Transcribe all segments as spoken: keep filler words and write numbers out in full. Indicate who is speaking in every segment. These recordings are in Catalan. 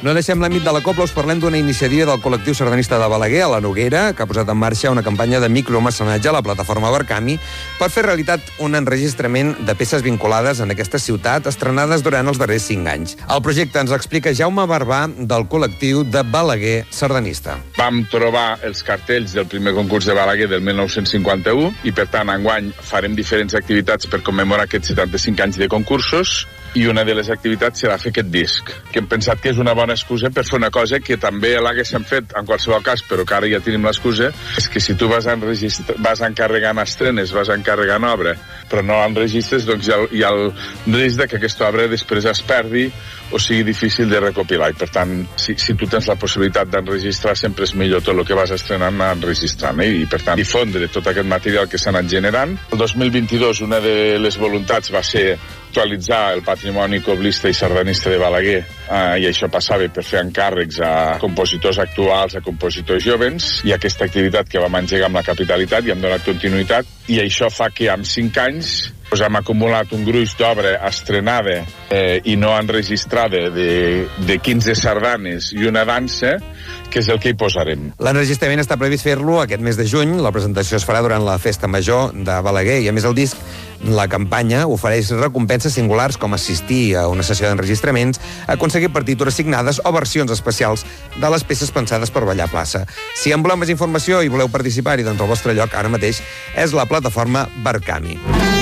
Speaker 1: No deixem l'àmbit de la cobla, us parlem d'una iniciativa del col·lectiu sardanista de Balaguer, a la Noguera, que ha posat en marxa una campanya de micromecenatge a la plataforma Barcami per fer realitat un enregistrament de peces vinculades en aquesta ciutat estrenades durant els darrers cinc anys. El projecte ens explica Jaume Barbà, del col·lectiu de Balaguer sardanista.
Speaker 2: Vam trobar els cartells del primer concurs de Balaguer del mil nou-cents cinquanta-u i, per tant, enguany farem diferents activitats per commemorar aquests setanta-cinc anys de concursos, i una de les activitats serà fer aquest disc, que hem pensat que és una bona excusa per fer una cosa que també l'haguéssim fet en qualsevol cas, però que ara ja tenim l'excusa, és que si tu vas, vas encarregant estrenes, vas encarregant obra, però no l'enregistres, doncs hi ha, hi ha el risc de que aquesta obra després es perdi o sigui difícil de recopilar. I, per tant, si, si tu tens la possibilitat d'enregistrar, sempre és millor tot el que vas estrenant enregistrant, eh? I, per tant, difondre tot aquest material que s'ha anat generant. El dos mil vint-i-dos, una de les voluntats va ser actualitzar el patrimoni coblista i sardanista de Balaguer, eh, i això passava per fer encàrrecs a compositors actuals, a compositors jovens, i aquesta activitat que vam engegar amb la capitalitat i hem donat continuïtat, i això fa que en cinc anys pues, hem acumulat un gruix d'obra estrenada eh, i no enregistrada de, de quinze sardanes i una dansa, que és el que hi posarem.
Speaker 1: L'enregistrament està previst fer-lo aquest mes de juny. La presentació es farà durant la Festa Major de Balaguer i, a més, el disc, la campanya ofereix recompenses singulars com assistir a una sessió d'enregistraments, aconseguir partitures signades o versions especials de les peces pensades per ballar a plaça. Si en voleu més informació i voleu participar-hi, doncs el vostre lloc ara mateix és la plataforma Barcami.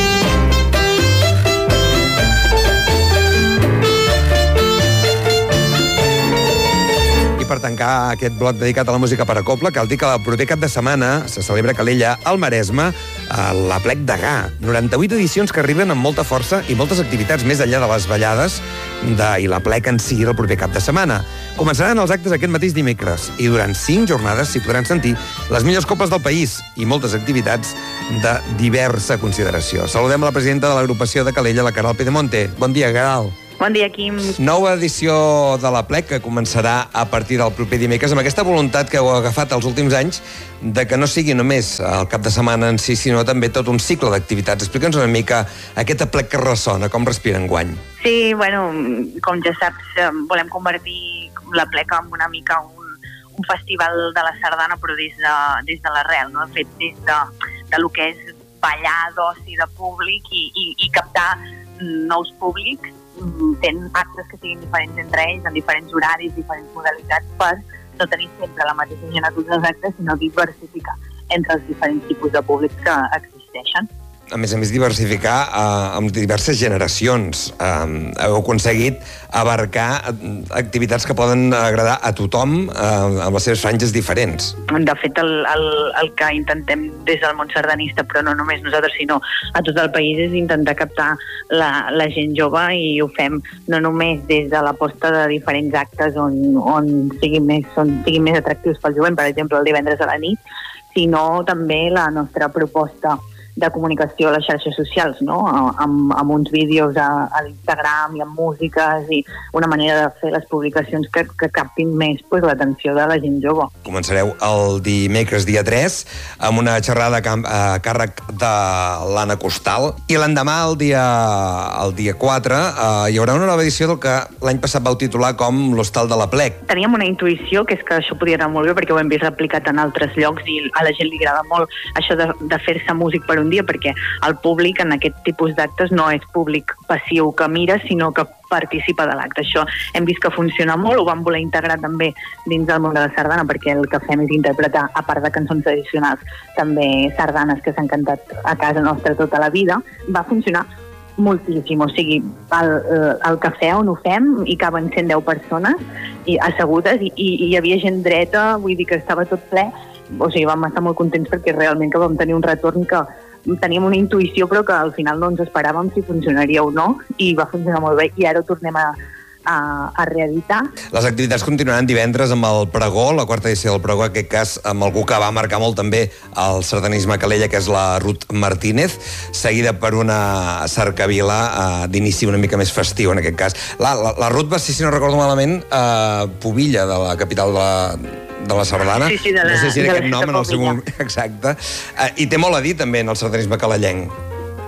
Speaker 1: Per tancar aquest bloc dedicat a la música per a cobla, cal dir que el proper cap de setmana se celebra a Calella, al Maresme, a l'Aplec de Gà. noranta-vuit edicions que arriben amb molta força i moltes activitats més enllà de les ballades de, i l'Aplec en si el proper cap de setmana. Començaran els actes aquest mateix dimecres i durant cinc jornades s'hi podran sentir les millors cobles del país i moltes activitats de diversa consideració. Saludem a la presidenta de l'agrupació de Calella, la Queralt Pedemonte. Bon dia, Queralt.
Speaker 3: Bon dia, Quim.
Speaker 1: Nova edició de l'Aplec que començarà a partir del proper dimecres, amb aquesta voluntat que heu agafat els últims anys de que no sigui només el cap de setmana en si, sinó també tot un cicle d'activitats. Explica'ns una mica aquest Aplec que ressona, com respira enguany.
Speaker 3: Sí, bueno, com ja saps, volem convertir l'Aplec en una mica un, un festival de la sardana, però des de, des de l'arrel, no? De fet, des de, de lo que és ballar, d'oci, de públic i, i, i captar nous públics, fent actes que siguin diferents entre ells, en diferents horaris, diferents modalitats, per no tenir sempre la mateixa generació dels actes, sinó diversificar entre els diferents tipus de públics que existeixen.
Speaker 1: A més a més, diversificar eh, amb diverses generacions. Eh, heu aconseguit abarcar activitats que poden agradar a tothom eh, amb les seves franges diferents.
Speaker 3: De fet, el, el, el que intentem des del món sardanista, però no només nosaltres, sinó a tot el país, és intentar captar la, la gent jove, i ho fem no només des de l'aposta de diferents actes on, on siguin més, on siguin més atractius pel jovent, per exemple, el divendres a la nit, sinó també la nostra proposta de comunicació a les xarxes socials, no? amb, amb uns vídeos a, a l'Instagram i amb músiques i una manera de fer les publicacions que, que captin més pues, l'atenció de la gent jove.
Speaker 1: Començareu el dimecres dia tres amb una xerrada a càrrec de l'Anna Costal i l'endemà, el dia, el dia quatre, eh, hi haurà una nova edició del que l'any passat vau titular com l'Hostal de l'Aplec.
Speaker 3: Teníem una intuïció que és que això podia anar molt bé perquè ho hem vist aplicat en altres llocs i a la gent li agrada molt això de, de fer-se músic per un dia, perquè el públic en aquest tipus d'actes no és públic passiu que mira, sinó que participa de l'acte. Això hem vist que funciona molt, ho vam voler integrar també dins del món de la sardana, perquè el que fem és interpretar, a part de cançons tradicionals, també sardanes que s'han cantat a casa nostra tota la vida. Va funcionar moltíssim, o sigui, el, el cafè on ho fem hi caben cent deu persones i assegudes i, i hi havia gent dreta, vull dir que estava tot ple, o sigui, vam estar molt contents perquè realment que vam tenir un retorn que teníem una intuïció però que al final no ens esperàvem si funcionaria o no, i va funcionar molt bé i ara ho tornem a, a, a reeditar.
Speaker 1: Les activitats continuaran divendres amb el pregó, la quarta edició del pregó, en aquest cas amb algú que va marcar molt també el sardanisme a Calella, que és la Ruth Martínez, seguida per una cercavila eh, d'inici una mica més festiu en aquest cas. La, la, la Ruth va ser, si no recordo malament, eh, pubilla de la capital de la de la sardana.
Speaker 3: Sí, sí, de la,
Speaker 1: no sé si era aquest nom en el seu
Speaker 3: moment.
Speaker 1: Exacte. Uh, I té molt a dir també en el sardanisme calellenc.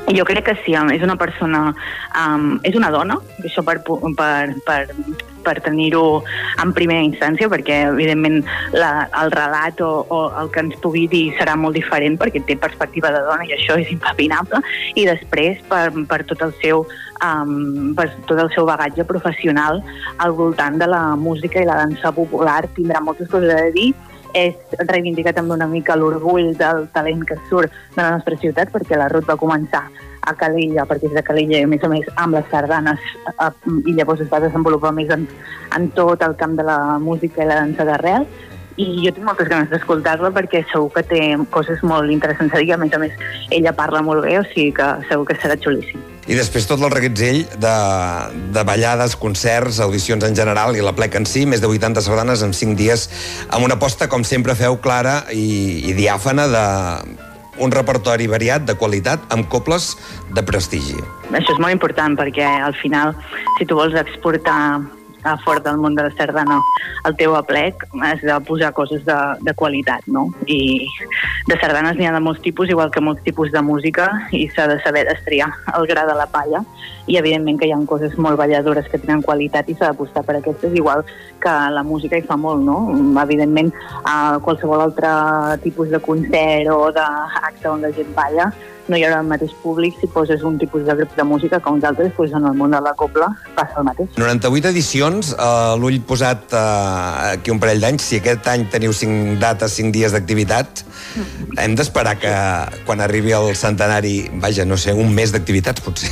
Speaker 3: Jo crec que sí, és una persona, um, és una dona, això per, per, per, per tenir-ho en primera instància, perquè evidentment la, el relat o, o el que ens pugui dir serà molt diferent perquè té perspectiva de dona i això és impepinable, i després per, per tot el seu um, per tot el seu bagatge professional al voltant de la música i la dansa popular tindrà moltes coses a dir. És reivindicar també una mica l'orgull del talent que surt de la nostra ciutat, perquè la Ruth va començar a Calella, perquè és de Calella, i a més a més amb les sardanes, i llavors es va desenvolupar més en, en tot el camp de la música i la dansa d'arrel, i jo tinc moltes ganes d'escoltar-la perquè segur que té coses molt interessants a dir, a més a més ella parla molt bé, o sigui que segur que serà xulíssim.
Speaker 1: I després tot el reguitzell de, de ballades, concerts, audicions en general i la plec en si, més de vuitanta sardanes en cinc dies, amb una aposta, com sempre feu, clara i, i diàfana de un repertori variat, de qualitat, amb cobles de prestigi.
Speaker 3: Això és molt important perquè al final, si tu vols exportar a fora del món de la sardana el teu aplec, has de posar coses de, de qualitat, no? I de sardanes n'hi ha de molts tipus, igual que molts tipus de música, i s'ha de saber destriar el gra de la palla, i evidentment que hi ha coses molt balladores que tenen qualitat i s'ha d'apostar per aquestes, igual que la música hi fa molt, no? Evidentment, a qualsevol altre tipus de concert o d'acte on la gent balla, no hi haurà el mateix públic si poses un tipus de grup de música que uns altres, doncs en el món de la cobla passa el mateix.
Speaker 1: noranta-vuit edicions, eh, l'ull posat eh, aquí un parell d'anys. Si aquest any teniu cinc dates, cinc dies d'activitat, mm. hem d'esperar que quan arribi el centenari, vaja, no sé, un mes d'activitats, potser.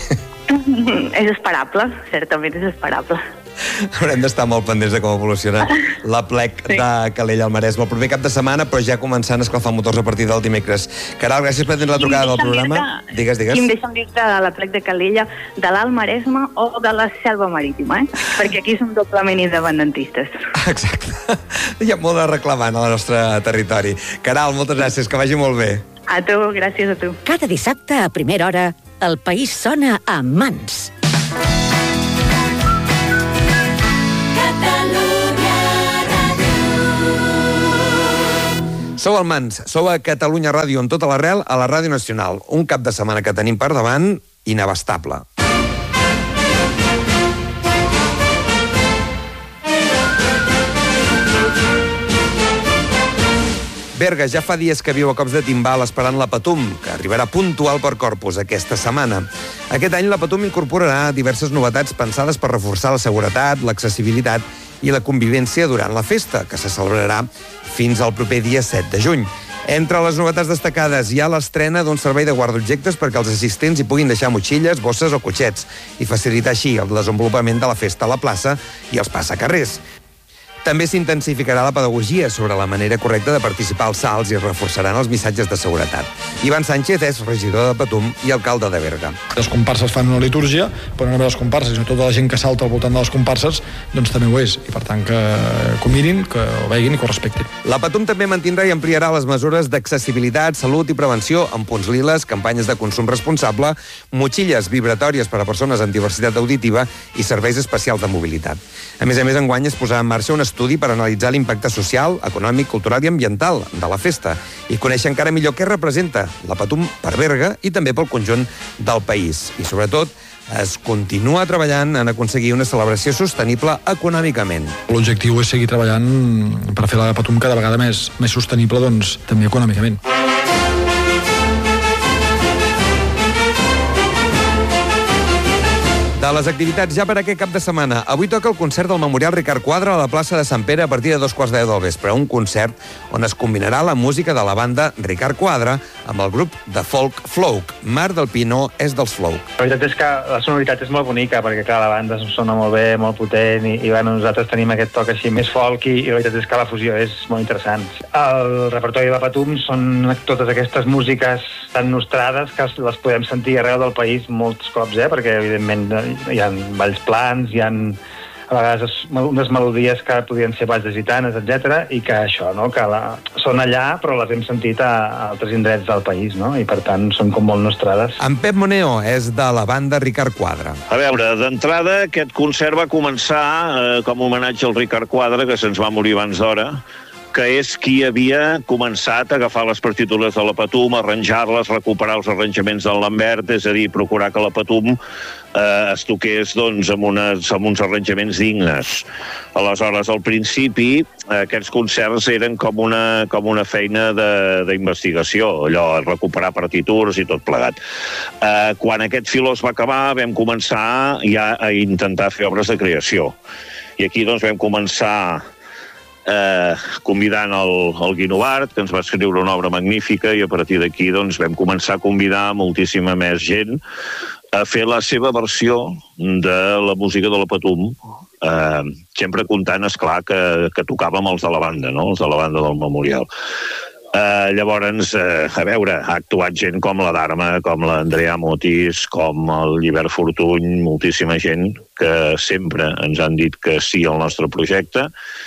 Speaker 3: És esperable, certament és esperable.
Speaker 1: Haurem d'estar molt pendents de com evoluciona la plec sí. de Calella al Maresme el proper cap de setmana, però ja començant a escalfar motors a partir del dimecres. Caral, gràcies per tenir la trucada del programa.
Speaker 3: De...
Speaker 1: Digues, digues.
Speaker 3: I em deixa'm dir-te de la plec de Calella, de l'Alt Maresme o de la Selva Marítima, eh? Perquè aquí som doblement independentistes.
Speaker 1: Exacte. Hi ha molt de reclamant al nostre territori. Caral, moltes gràcies, que vagi molt bé.
Speaker 3: A tu, gràcies a tu.
Speaker 4: Cada dissabte a primera hora, el país sona a Mans.
Speaker 1: Sou al Mans, sou a Catalunya Ràdio en tota l'arrel, a la Ràdio Nacional. Un cap de setmana que tenim per davant inabastable. Berga ja fa dies que viu a cops de timbal esperant la Patum, que arribarà puntual per Corpus aquesta setmana. Aquest any la Patum incorporarà diverses novetats pensades per reforçar la seguretat, l'accessibilitat i la convivència durant la festa, que se celebrarà fins al proper dia set de juny. Entre les novetats destacades hi ha l'estrena d'un servei de guardaobjectes perquè els assistents hi puguin deixar motxilles, bosses o cotxets i facilitar així el desenvolupament de la festa a la plaça i els passacarrers. També s'intensificarà la pedagogia sobre la manera correcta de participar als salts i es reforçaran els missatges de seguretat. Ivan Sánchez és regidor de Patum i alcalde de Berga.
Speaker 5: Les comparses fan una litúrgia, però no només les comparses, sinó tota la gent que salta al voltant de les comparses, doncs també ho és. I per tant que, que ho mirin, que ho veguin i que ho respectin.
Speaker 1: La Patum també mantindrà i ampliarà les mesures d'accessibilitat, salut i prevenció amb punts liles, campanyes de consum responsable, motxilles vibratòries per a persones amb diversitat auditiva i serveis especials de mobilitat. A més a més, enguany es posarà en marxa un estudi per analitzar l'impacte social, econòmic, cultural i ambiental de la festa i conèixer encara millor què representa la Patum per Berga i també pel conjunt del país. I, sobretot, es continua treballant en aconseguir una celebració sostenible econòmicament.
Speaker 5: L'objectiu és seguir treballant per fer la Patum cada vegada més, més sostenible, doncs, també econòmicament.
Speaker 1: De les activitats ja per aquest cap de setmana. Avui toca el concert del Memorial Ricard Quadra a la plaça de Sant Pere a partir de dos quarts de deu del vespre. Un concert on es combinarà la música de la banda Ricard Quadra amb el grup de folk Flouk. Marc del Pino és dels Flouk.
Speaker 6: La veritat és que la sonoritat és molt bonica perquè clar, la banda sona molt bé, molt potent i, i bueno, nosaltres tenim aquest toc així més folk i, i la veritat és que la fusió és molt interessant. El repertori de la Patum són totes aquestes músiques tan nostrades que les podem sentir arreu del país molts cops, eh? Perquè evidentment hi ha balls plans, hi ha a vegades unes melodies que podrien ser balls de gitanes, etcètera, i que això, no? Que la, són allà però les hem sentit a, a altres indrets del país, no? I per tant són com molt nostrades.
Speaker 1: En Pep Moneo és de la banda Ricard Quadra.
Speaker 7: A veure, d'entrada aquest concert va començar eh, com a homenatge al Ricard Quadra, que se'ns va morir abans d'hora, que és qui havia començat a agafar les partitures de la Patum, arranjar-les, recuperar els arranjaments del Lambert, és a dir, procurar que la Patum eh, es toqués doncs, amb, unes, amb uns arranjaments dignes. Aleshores, al principi, aquests concerts eren com una, com una feina d'investigació, allò, recuperar partitures i tot plegat. Eh, quan aquest filó es va acabar, vam començar ja a intentar fer obres de creació. I aquí doncs, vam començar eh, convidant el, el Guinovart, que ens va escriure una obra magnífica, i a partir d'aquí doncs, vam començar a convidar moltíssima més gent a fer la seva versió de la música de la Patum, eh, sempre comptant, esclar, que, que tocàvem els de la banda, no? Els de la banda del Memorial. Eh, llavors, eh, a veure, ha actuat gent com la Dharma, com l'Andrea Motis, com el Llibert Fortuny, moltíssima gent que sempre ens han dit que sí al nostre projecte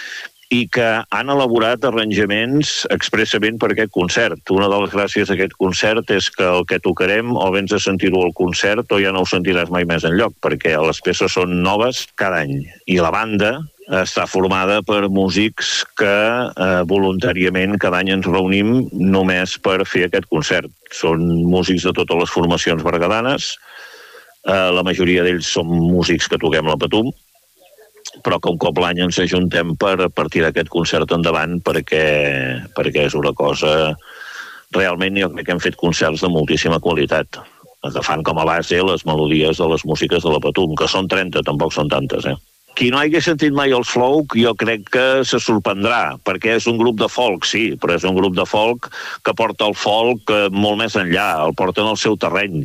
Speaker 7: i que han elaborat arranjaments expressament per aquest concert. Una de les gràcies d'aquest concert és que el que tocarem o vens a sentir-ho al concert o ja no ho sentiràs mai més enlloc, perquè les peces són noves cada any. I la banda està formada per músics que eh, voluntàriament cada any ens reunim només per fer aquest concert. Són músics de totes les formacions berguedanes, eh, la majoria d'ells són músics que toquem la Patum, però que un cop l'any ens ajuntem per, per tirar aquest concert endavant perquè, perquè és una cosa... Realment jo crec que hem fet concerts de moltíssima qualitat, agafant com a base les melodies de les músiques de la Patum, que són trenta, tampoc són tantes, eh? Qui no hagi sentit mai el folk, jo crec que se sorprendrà, perquè és un grup de folk, sí, però és un grup de folk que porta el folk molt més enllà, el porta en el seu terreny.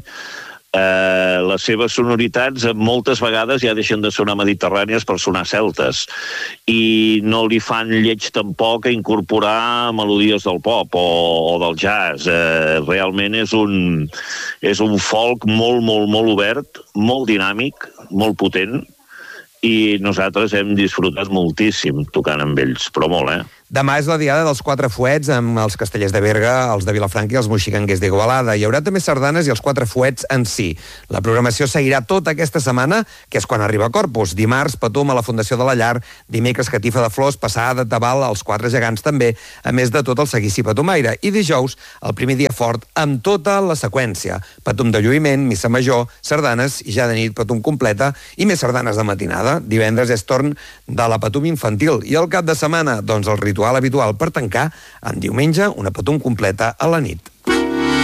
Speaker 7: Eh, les seves sonoritats moltes vegades ja deixen de sonar mediterrànies per sonar celtes i no li fan lleig tampoc a incorporar melodies del pop o, o del jazz. Eh, realment és un, és un folk molt, molt, molt obert, molt dinàmic, molt potent, i nosaltres hem disfrutat moltíssim tocant amb ells, però molt, eh?
Speaker 1: Demà és la diada dels Quatre Fuets amb els Castellers de Berga, els de Vilafranca i els Moixicanguers d'Igualada. Hi haurà també sardanes i els Quatre Fuets en si. La programació seguirà tota aquesta setmana, que és quan arriba Corpus. Dimarts, Patum a la Fundació de la Llar, dimecres Catifa de Flors, passada de Tabal als Quatre Gegants també, a més de tot el seguici patumaire. I dijous, el primer dia fort, amb tota la seqüència. Patum de lluïment, missa major, sardanes i ja de nit Patum completa i més sardanes de matinada. Divendres és torn de la Patum infantil i el cap de setmana, doncs el ritual habitual per tancar, en diumenge, una Patum completa a la nit.